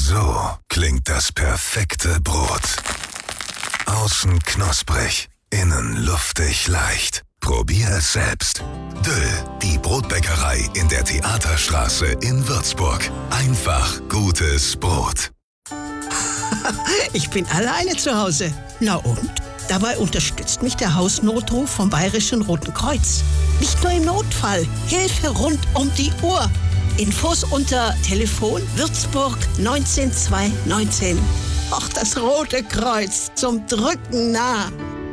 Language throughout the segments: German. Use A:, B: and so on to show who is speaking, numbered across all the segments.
A: So klingt das perfekte Brot. Außen knusprig, innen luftig leicht. Probier es selbst. Döll, die Brotbäckerei in der Theaterstraße in Würzburg. Einfach gutes Brot.
B: Ich bin alleine zu Hause. Na und? Dabei unterstützt mich der Hausnotruf vom Bayerischen Roten Kreuz. Nicht nur im Notfall, Hilfe rund um die Uhr. Infos unter Telefon Würzburg 19219. Ach, das Rote Kreuz, zum Drücken nah.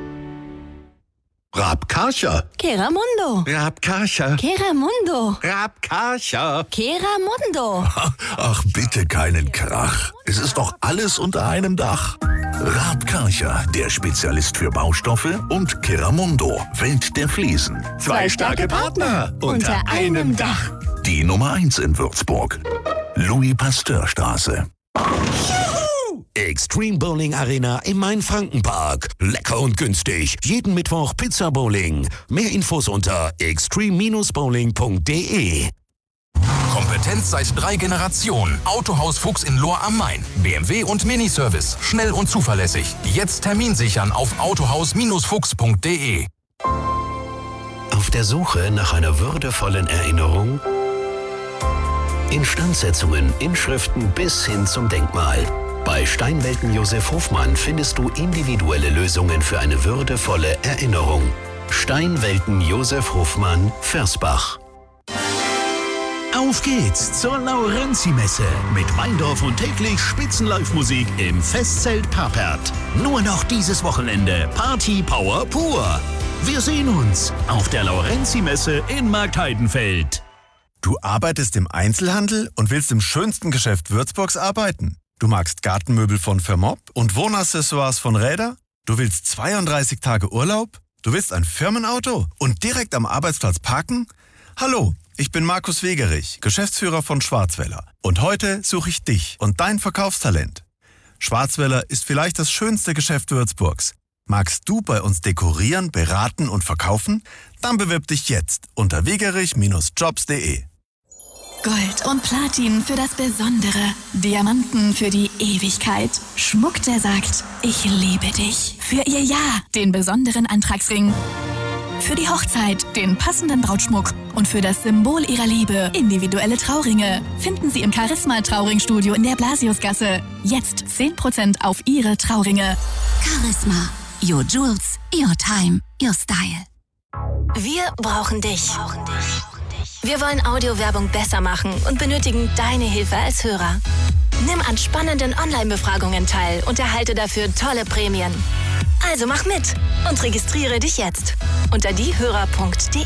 C: Rabkarcher.
D: Keramundo.
C: Rabkarcher.
D: Keramundo.
C: Rabkarcher.
D: Keramundo.
C: Ach, bitte keinen Krach. Es ist doch alles unter einem Dach. Rabkarcher, der Spezialist für Baustoffe, und Keramundo, Welt der Fliesen. Zwei starke Partner unter einem Dach. Die Nummer 1 in Würzburg. Louis-Pasteur-Straße.
E: Extreme Bowling Arena im Main-Franken-Park. Lecker und günstig. Jeden Mittwoch Pizza Bowling. Mehr Infos unter extreme-bowling.de.
F: Kompetenz seit 3 Generationen. Autohaus Fuchs in Lohr am Main. BMW und Miniservice. Schnell und zuverlässig. Jetzt Termin sichern auf autohaus-fuchs.de.
E: Auf der Suche nach einer würdevollen Erinnerung? Instandsetzungen, Inschriften bis hin zum Denkmal. Bei Steinwelten Josef Hofmann findest du individuelle Lösungen für eine würdevolle Erinnerung. Steinwelten Josef Hofmann, Versbach.
G: Auf geht's zur Laurenzi-Messe mit Weindorf und täglich Spitzenlive-Musik im Festzelt Papert. Nur noch dieses Wochenende Party Power pur. Wir sehen uns auf der Laurenzi-Messe in Marktheidenfeld.
H: Du arbeitest im Einzelhandel und willst im schönsten Geschäft Würzburgs arbeiten? Du magst Gartenmöbel von Vermob und Wohnaccessoires von Räder? Du willst 32 Tage Urlaub? Du willst ein Firmenauto und direkt am Arbeitsplatz parken? Hallo, ich bin Markus Wegerich, Geschäftsführer von Schwarzwälder. Und heute suche ich dich und dein Verkaufstalent. Schwarzwälder ist vielleicht das schönste Geschäft Würzburgs. Magst du bei uns dekorieren, beraten und verkaufen? Dann bewirb dich jetzt unter wegerich-jobs.de.
I: Gold und Platin für das Besondere. Diamanten für die Ewigkeit. Schmuck, der sagt, ich liebe dich. Für ihr Ja, den besonderen Antragsring. Für die Hochzeit, den passenden Brautschmuck. Und für das Symbol ihrer Liebe, individuelle Trauringe. Finden Sie im Charisma Trauringstudio in der Blasiusgasse. Jetzt 10% auf Ihre Trauringe.
J: Charisma. Your Jewels, your time, your style.
K: Wir brauchen dich. Wir wollen Audiowerbung besser machen und benötigen deine Hilfe als Hörer. Nimm an spannenden Online-Befragungen teil und erhalte dafür tolle Prämien. Also mach mit und registriere dich jetzt unter diehörer.de.